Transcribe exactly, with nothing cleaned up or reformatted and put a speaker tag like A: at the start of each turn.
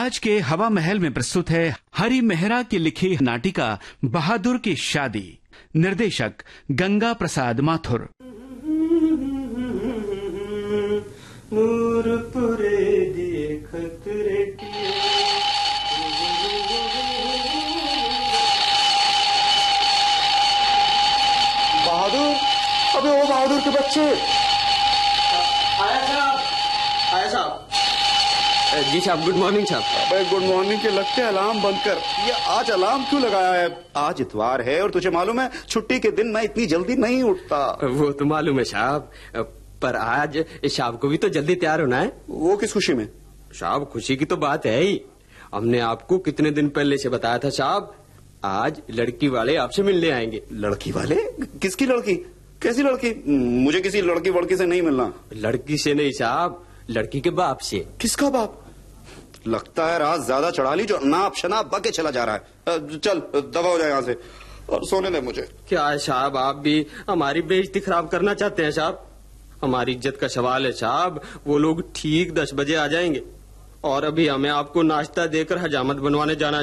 A: आज के हवा महल में प्रस्तुत है हरि मेहरा की लिखी नाटिका बहादुर की शादी। निर्देशक गंगा प्रसाद माथुर।
B: नूरपुरे दिए खतरे किए।
C: बहादुर, अबे ओ बहादुर के बच्चे।
B: आया साहब, आया साहब। जी साहब, गुड मॉर्निंग साहब।
C: अबे गुड मॉर्निंग के लगते अलार्म बंद कर। ये आज अलार्म क्यों लगाया है? आज इतवार है और तुझे मालूम है छुट्टी के दिन मैं इतनी जल्दी नहीं उठता।
B: वो तो मालूम है साहब, पर आज साहब को भी तो जल्दी तैयार होना है।
C: वो किस खुशी में?
B: साहब खुशी की तो बात है ही। हमने आपको कितने दिन पहले से बताया था साहब, आज लड़की वाले आपसे मिलने आएंगे।
C: लड़की वाले? किसकी लड़की? कैसी लड़की? मुझे किसी लड़की वड़की से नहीं मिलना।
B: लड़की से नहीं साहब, लड़की के बाप से।
C: किसका बाप? लगता है रात ज्यादा चढ़ा ली जो नाप शनाप बके चला जा रहा है। चल दबा हो जाए यहाँ से और सोने दे मुझे।
B: क्या है साहब, आप भी हमारी बेइज्जती खराब करना चाहते हैं साहब? हमारी इज्जत का सवाल है साहब। वो लोग ठीक दस बजे आ जाएंगे और अभी हमें आपको नाश्ता देकर हजामत बनवाने जाना